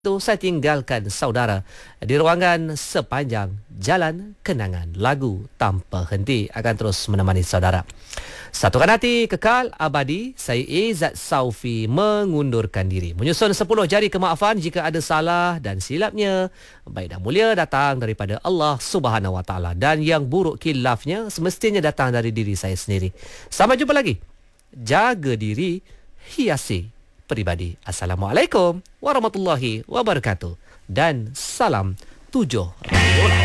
itu saya tinggalkan saudara di ruangan sepanjang jalan kenangan. Lagu tanpa henti akan terus menemani saudara. Satukan hati, kekal abadi. Saya Izzat Saufi mengundurkan diri. Menyusun 10 jari kemaafan jika ada salah dan silapnya. Baik dan mulia datang daripada Allah Subhanahu Wa Taala, dan yang buruk khilafnya semestinya datang dari diri saya sendiri. Sampai jumpa lagi. Jaga diri, hiasi peribadi. Assalamualaikum warahmatullahi wabarakatuh dan salam 7 Rabiul